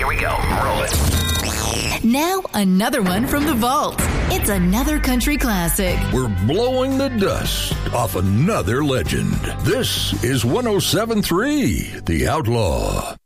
Here we go. Roll it. Now, another one from the vault. It's another country classic. We're blowing the dust off another legend. This is 107.3 The Outlaw.